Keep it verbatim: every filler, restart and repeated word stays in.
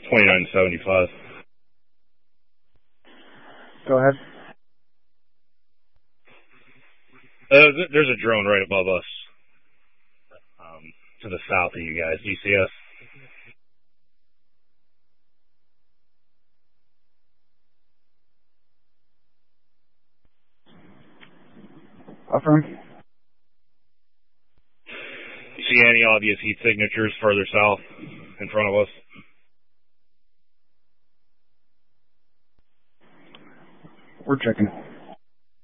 twenty-nine seventy-five. Go ahead. Uh, th- there's a drone right above us, um, to the south of you guys. Do you see us? Affirm. You see any obvious heat signatures further south in front of us? We're checking.